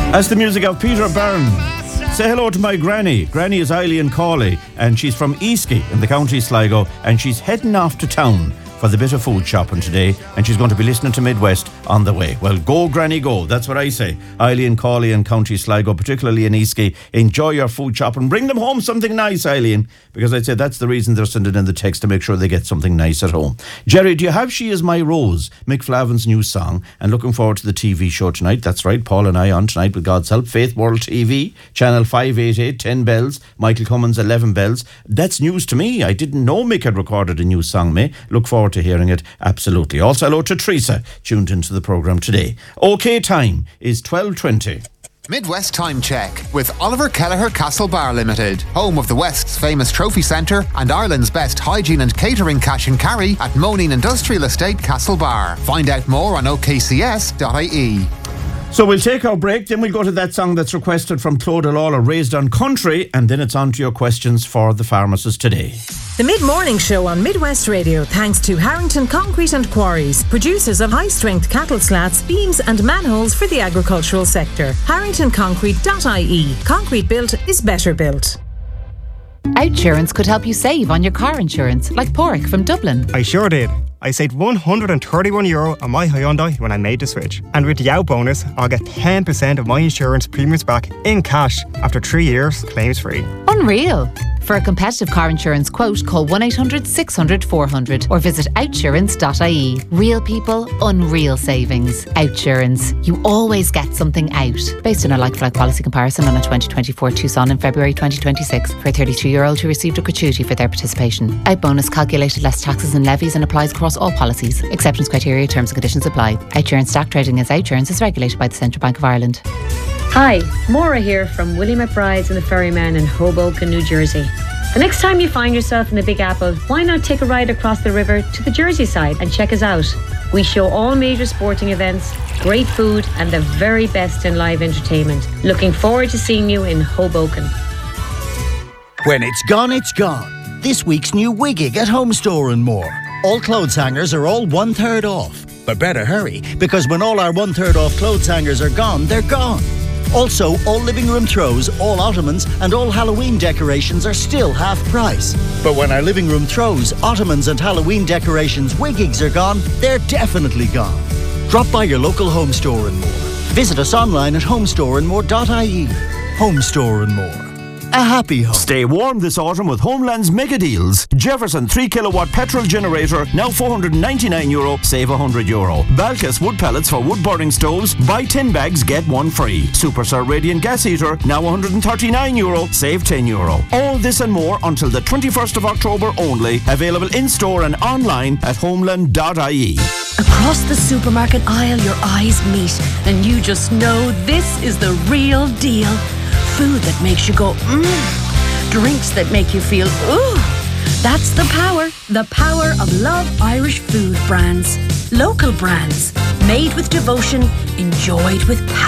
That's the music of Peter Byrne. Say hello to my granny. Granny is Eileen Cawley, and she's from Easky in the county Sligo, and she's heading off to town for the bit of food shopping today, and she's going to be listening to Midwest on the way. Well, go granny go, that's what I say. Eileen Cawley in County Sligo, particularly in Easky, enjoy your food shopping. Bring them home something nice, Eileen, because I'd say that's the reason they're sending in the text, to make sure they get something nice at home. Jerry, do you have She Is My Rose, Mick Flavin's new song? And looking forward to the TV show tonight. That's right, Paul and I on tonight with God's help. Faith World TV, Channel 588, 10 bells. Michael Cummins, 11 bells. That's news to me. I didn't know Mick had recorded a new song, May. Look forward to hearing it, absolutely. Also hello to Teresa, tuned into the programme today. OK time is 12:20. Midwest Time Check with Oliver Kelleher Castle Bar Limited, home of the West's famous trophy centre and Ireland's best hygiene and catering cash and carry at Moneen Industrial Estate Castle Bar. Find out more on okcs.ie. So we'll take our break, then we'll go to that song that's requested from Clodagh Lawler, Raised on Country, and then it's on to your questions for the pharmacist today. The Mid-Morning Show on Midwest Radio, thanks to Harrington Concrete and Quarries, producers of high-strength cattle slats, beams and manholes for the agricultural sector. HarringtonConcrete.ie. Concrete built is better built. Outsurance could help you save on your car insurance, like Porrick from Dublin. I sure did. I saved €131 on my Hyundai when I made the switch. And with the Yout bonus, I'll get 10% of my insurance premiums back in cash after 3 years, claims free. Unreal. For a competitive car insurance quote, call 1-800-600-400 or visit outsurance.ie. Real people, unreal savings. Outsurance. You always get something out. Based on a like-for-like policy comparison on a 2024 Tucson in February 2026. For a 32-year-old who received a gratuity for their participation. Out bonus calculated less taxes and levies and applies across all policies. Exceptions, criteria, terms and conditions apply. Outsurance stock trading as Outsurance is regulated by the Central Bank of Ireland. Hi, Maura here from Willie McBride's and the Ferryman in Hoboken, New Jersey. The next time you find yourself in the Big Apple, why not take a ride across the river to the Jersey side and check us out? We show all major sporting events, great food and the very best in live entertainment. Looking forward to seeing you in Hoboken. When it's gone, it's gone. This week's new Wiggig at Home Store and More. All clothes hangers are all 1/3 off. But better hurry, because when all our 1/3 off clothes hangers are gone, they're gone. Also, all living room throws, all ottomans and all Halloween decorations are still half price. But when our living room throws, ottomans and Halloween decorations Wiggigs are gone, they're definitely gone. Drop by your local Home Store and More. Visit us online at homestoreandmore.ie. Home Store and More. A happy home. Stay warm this autumn with Homeland's mega deals. Jefferson 3 kilowatt petrol generator, now €499, save €100. Balkas wood pellets for wood burning stoves, buy 10 bags, get 1 free. Superstar radiant gas heater, now €139, save €10. All this and more until the 21st of October only. Available in store and online at homeland.ie. Across the supermarket aisle, your eyes meet, and you just know this is the real deal. Food that makes you go, Drinks that make you feel, ooh. That's the power of Love Irish Food brands. Local brands, made with devotion, enjoyed with passion.